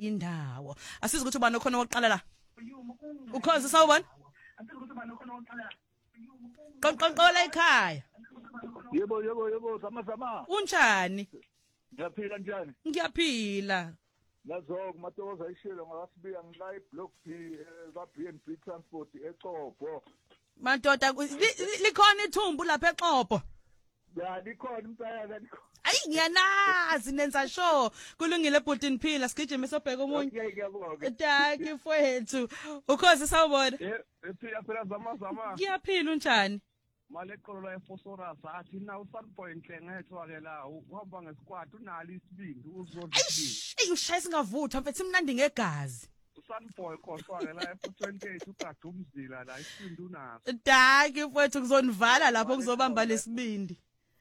indawo. Asizi ukuthi ubani okhona oqala la. Ukhozi sawubona? Qonqonqola ekhaya. Yebo, sama. Unjani? Ngiyaphila njani? Ngiyaphila. Lazo kumatoza ishilo ngasibiya ngila iblock B ka BNB Transport eCopho. Madoda likhona ithumbu lapha eXhobo. Ya likhona impela likhona. Ayi ngiyanazi nenza sure kulungile bhuti niphila sigijime sobheka umunye. Ngiyabonga. Daki mfowethu. Ukhozi sawubona? Phela zama. Ngiyaphila unjani? Male qolo la eFosora sathi na uSunpoint ngethwa ke la uhamba ngesikwadi unali isibindi uzozibindi. Ey ushaya singavuthwa mfethu imnandi ngegazi. uSunboy khoswa ke la F28 ugada umzila la isibindi unaso. Daki mfowethu kuzonivala lapho ngizobamba lesibindi.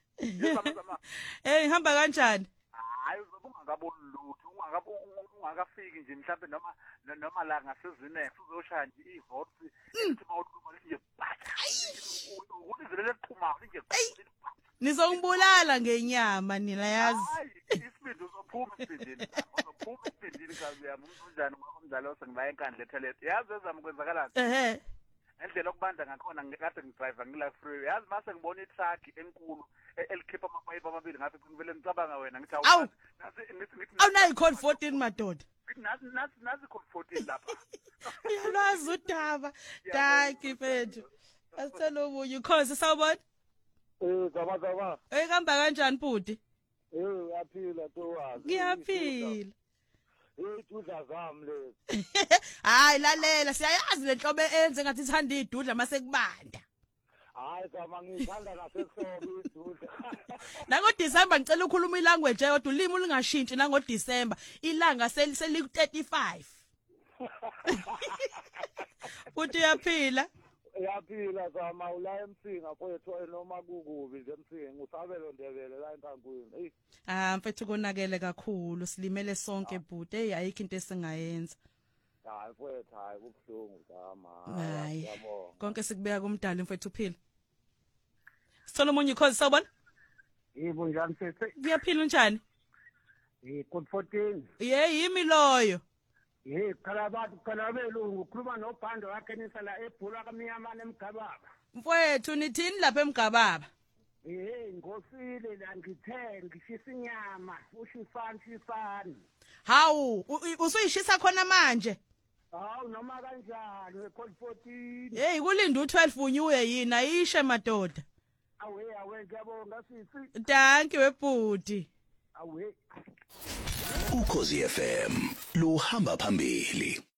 Hey hamba kanjani? Hayi ungakaboni lutho ungakafiki nje mhlambe noma la ngasezine uzoshaya nje ivote ethi mawuqhuma nje bhatha ukuzile leqhuma nje Nizongibulala ngenyama nina yazi. Isibindi uzophuma isibindini kazi yami unjani ngokomdlalo sengibaye enkandla ethelete yazi ezami kwenzakalani endlela okubanda ngakhona ngikade ngidrive ngila free yazi mase ngibona itruck enkulu elikhipha amapayipi amabili ngathi ngivele ngicabanga wena ngithi awunayi code 14 madoda nazi code 14 lapha uyalazi udaba daki mfethu asithelo ubunye ukhozi sawubona zama ehamba kanjani bhuti uyaphila towazi ngiyaphila idudla zami lezi hayi lalela siyayazi lenhlobo enze ngathi ithanda idudla mase kubanda hayi zama ngithanda nasesobo idudla nango December ngicela ukhuluma ilanguage eyodwa ulimi lingashintshi nango December ilanga seli 35 Uthi uyaphila Yaphila zama ula emsinga kwethu noma kukubi nje emsinga ngusabelo ndebele la enkangwini mfethu konakele kakhulu silimele sonke bhuti ayikho into esingayenza hayi mfethu hayi kubhlungu zama yabona konke sikubeka kumdali mfethu uphila Solomon ukhozi sawubona Yebo njani mfethu Ngiyaphila unjani code 14 yimi loyo Khala belungu ukhuluma noBhando wakhe nisala ebhula kamnyamana emgababa mfowethu nithini lapha emgababa ngosile la ngithe ngishisa inyama ushifani hawu usuyishisa khona manje hawu noma kanjani code 14 kulinda u12 unyuye yini ayishe madoda awe ngiyabonga sisi thank you webhuti awe Ukhozi FM luhamba phambili.